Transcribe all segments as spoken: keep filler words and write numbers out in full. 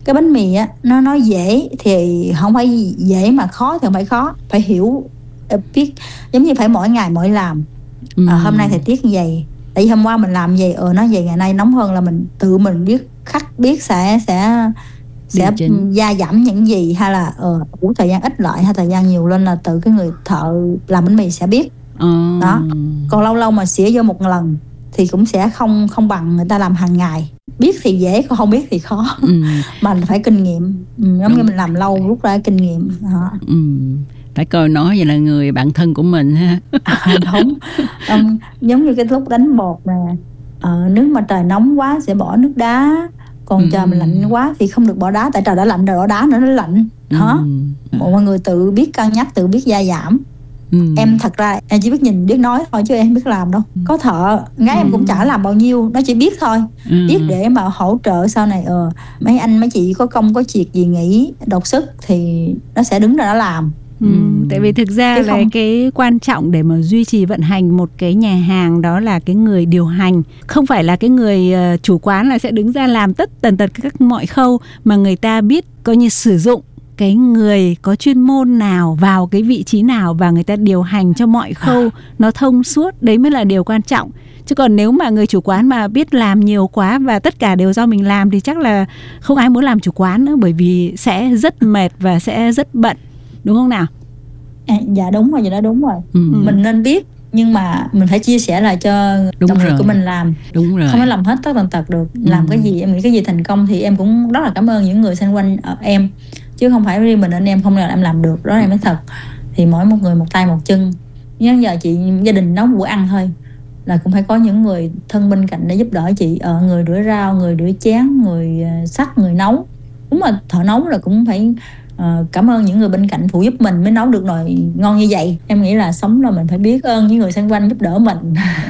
cái bánh mì á nó nói dễ thì không phải dễ, mà khó thì không phải khó, phải hiểu biết, giống như phải mỗi ngày mỗi làm. Ừ. À, hôm nay thời tiết như vậy, tại vì hôm qua mình làm gì, ờ nó vậy, ngày nay nóng hơn, là mình tự mình biết khắc, biết sẽ sẽ sẽ gia giảm những gì, hay là ờ uh, thời gian ít lại hay thời gian nhiều lên là tự cái người thợ làm bánh mì sẽ biết. Ừ. Đó. Còn lâu lâu mà xỉa vô một lần thì cũng sẽ không không bằng người ta làm hàng ngày. Biết thì dễ, còn không biết thì khó. Ừ. Mà phải kinh nghiệm. Ừ, giống như mình làm lâu rút ra kinh nghiệm. Đó. Ừ. Phải coi nó vậy là người bạn thân của mình ha. À, đúng. Um, giống như cái lúc đánh bột nè, ờ, nếu mà trời nóng quá sẽ bỏ nước đá, còn ừ. trời mình lạnh quá thì không được bỏ đá, tại trời đã lạnh rồi bỏ đá nữa nó lạnh. Đó. Ừ. Mọi người tự biết cân nhắc, tự biết gia giảm. Ừ. Em thật ra em chỉ biết nhìn biết nói thôi chứ em không biết làm đâu. Có thợ gái ừ. em cũng chả làm bao nhiêu, nó chỉ biết thôi. Ừ. Biết để mà hỗ trợ sau này ờ mấy anh mấy chị có công có việc gì nghỉ đột xuất thì nó sẽ đứng ra nó làm. Ừ, ừ. Tại vì thực ra cái là không... cái quan trọng để mà duy trì vận hành một cái nhà hàng đó là cái người điều hành, không phải là cái người uh, chủ quán là sẽ đứng ra làm tất tần tật các mọi khâu, mà người ta biết coi như sử dụng cái người có chuyên môn nào vào cái vị trí nào và người ta điều hành cho mọi khâu nó thông suốt, đấy mới là điều quan trọng. Chứ còn nếu mà người chủ quán mà biết làm nhiều quá và tất cả đều do mình làm thì chắc là không ai muốn làm chủ quán nữa, bởi vì sẽ rất mệt và sẽ rất bận, đúng không nào? À, dạ đúng rồi, vậy đó, đúng rồi. Ừ. Mình nên biết, nhưng mà mình phải chia sẻ lại cho đúng đồng nghiệp của mình làm. Đúng rồi. Không phải làm hết tất tần tật được. Ừ. Làm cái gì, em nghĩ cái gì thành công thì em cũng rất là cảm ơn những người xung quanh em, chứ không phải riêng mình anh em không là em làm được, đó là em nói thật. Thì mỗi một người một tay một chân. Nhưng giờ chị gia đình nấu bữa ăn thôi là cũng phải có những người thân bên cạnh để giúp đỡ chị, ở người rửa rau, người rửa chén, người xắt, người nấu. Đúng mà thợ nấu là cũng phải uh, cảm ơn những người bên cạnh phụ giúp mình mới nấu được nồi ngon như vậy. Em nghĩ là sống là mình phải biết ơn những người xung quanh giúp đỡ mình.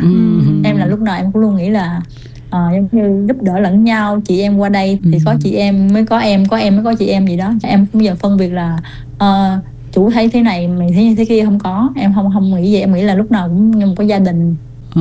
Em là lúc nào em cũng luôn nghĩ là uh, giống như giúp đỡ lẫn nhau. Chị em qua đây thì có chị em mới có em, có em mới có chị em gì đó. Em không bao giờ phân biệt là uh, chủ thấy thế này mày thấy như thế kia, không có. Em không không nghĩ vậy. Em nghĩ là lúc nào cũng như một cái gia đình.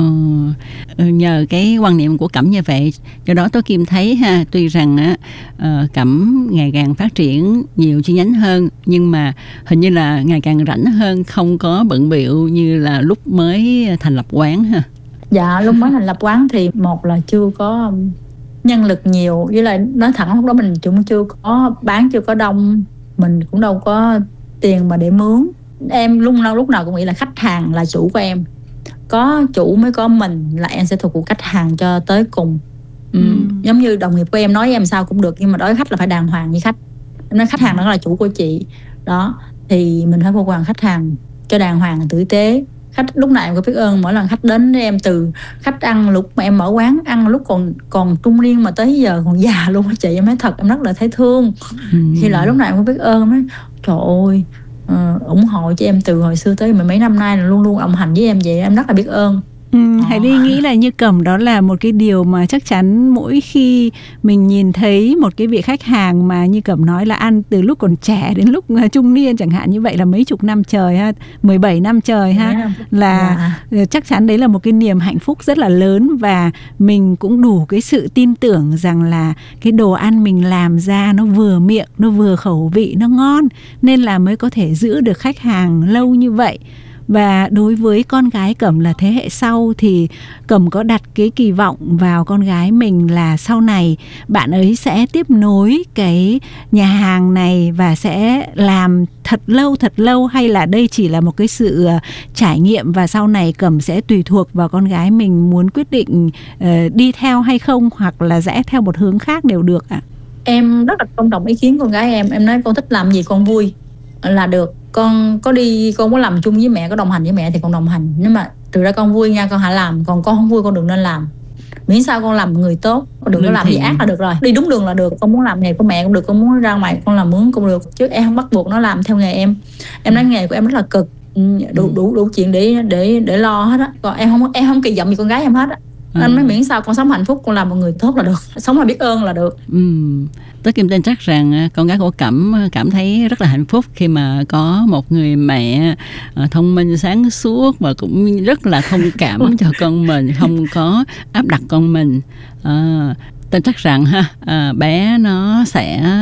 Ừ, nhờ cái quan niệm của Cẩm như vậy, do đó Tố Kim thấy ha, tuy rằng á uh, Cẩm ngày càng phát triển nhiều chi nhánh hơn, nhưng mà hình như là ngày càng rảnh hơn, không có bận bịu như là lúc mới thành lập quán ha. Dạ, lúc mới thành lập quán thì một là chưa có nhân lực nhiều, với lại nói thẳng lúc đó mình cũng chưa có bán, chưa có đông, mình cũng đâu có tiền mà để mướn. Em lúc nào lúc nào cũng nghĩ là khách hàng là chủ của em, có chủ mới có mình, là em sẽ phục vụ khách hàng cho tới cùng. Ừ. Ừ. Giống như đồng nghiệp của em nói em sao cũng được, nhưng mà đối với khách là phải đàng hoàng với khách. Em nói khách hàng đó là chủ của chị đó, thì mình phải phục vụ khách hàng cho đàng hoàng, tử tế. Khách lúc nào em có biết ơn, mỗi lần khách đến với em, từ khách ăn lúc mà em mở quán, ăn lúc còn còn trung niên mà tới giờ còn già luôn á chị. Em nói thật, em rất là thấy thương. Ừ. Khi lại lúc nào em có biết ơn, em nói trời ơi, uh, ủng hộ cho em từ hồi xưa tới mấy năm nay là luôn luôn đồng hành với em vậy, em rất là biết ơn. Ừ, Hải Ly nghĩ là như Cẩm đó là một cái điều mà chắc chắn mỗi khi mình nhìn thấy một cái vị khách hàng mà như Cẩm nói là ăn từ lúc còn trẻ đến lúc trung niên chẳng hạn, như vậy là mấy chục năm trời ha, mười bảy năm trời ha, là dạ. Chắc chắn đấy là một cái niềm hạnh phúc rất là lớn, và mình cũng đủ cái sự tin tưởng rằng là cái đồ ăn mình làm ra nó vừa miệng, nó vừa khẩu vị, nó ngon, nên là mới có thể giữ được khách hàng lâu như vậy. Và đối với con gái Cẩm là thế hệ sau thì Cẩm có đặt cái kỳ vọng vào con gái mình là sau này bạn ấy sẽ tiếp nối cái nhà hàng này và sẽ làm thật lâu thật lâu, hay là đây chỉ là một cái sự trải nghiệm và sau này Cẩm sẽ tùy thuộc vào con gái mình muốn quyết định uh, đi theo hay không, hoặc là rẽ theo một hướng khác đều được ạ? À? Em rất là tôn trọng ý kiến con gái em. Em nói con thích làm gì con vui là được. Con có đi, con có làm chung với mẹ, có đồng hành với mẹ thì con đồng hành. Nhưng mà trừ ra con vui nha, con hãy làm. Còn con không vui con đừng nên làm. Miễn sao con làm người tốt, con đừng có làm gì ác là được rồi. Đi đúng đường là được. Con muốn làm nghề của mẹ cũng được, con muốn ra ngoài con làm mướn cũng được, chứ em không bắt buộc nó làm theo nghề em. Em nói nghề của em rất là cực, đủ đủ đủ chuyện để để để lo hết á. Còn em không em không kỳ vọng gì con gái em hết á. Ừ. Anh nói miễn sao con sống hạnh phúc, con làm một người tốt là được, sống là biết ơn là được. Ừ. Tố Kim tin chắc rằng con gái của Cẩm cảm thấy rất là hạnh phúc khi mà có một người mẹ thông minh, sáng suốt và cũng rất là thông cảm cho con mình, không có áp đặt con mình. À, tin chắc rằng ha, à, bé nó sẽ